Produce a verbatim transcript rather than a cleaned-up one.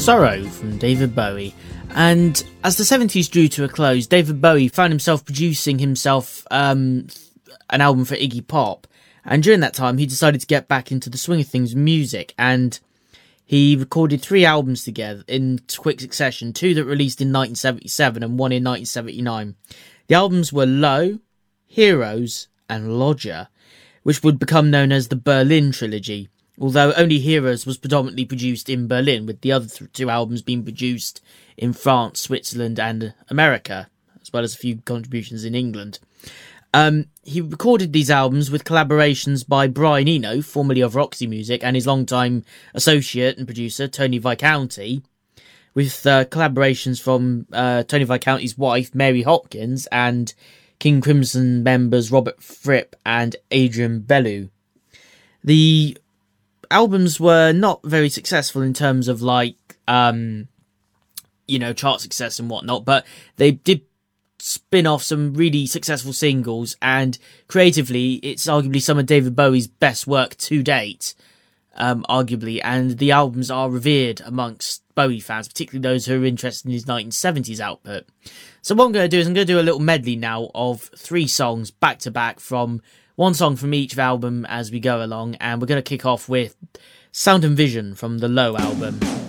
Sorrow from David Bowie. And as the seventies drew to a close, David Bowie found himself producing himself um, an album for Iggy Pop. And during that time, he decided to get back into the swing of things music. And he recorded three albums together in quick succession, two that released in nineteen seventy-seven and one in nineteen seventy-nine. The albums were Low, Heroes and Lodger, which would become known as the Berlin Trilogy, although only Heroes was predominantly produced in Berlin, with the other th- two albums being produced in France, Switzerland and America, as well as a few contributions in England. Um, he recorded these albums with collaborations by Brian Eno, formerly of Roxy Music, and his longtime associate and producer, Tony Visconti, with uh, collaborations from uh, Tony Visconti's wife, Mary Hopkins, and King Crimson members Robert Fripp and Adrian Belew. The albums were not very successful in terms of, like, um, you know, chart success and whatnot, but they did spin off some really successful singles, and creatively, it's arguably some of David Bowie's best work to date, um, arguably, and the albums are revered amongst Bowie fans, particularly those who are interested in his nineteen seventies output. So what I'm going to do is I'm going to do a little medley now of three songs back to back, from one song from each album as we go along, and we're going to kick off with Sound and Vision from the Low album.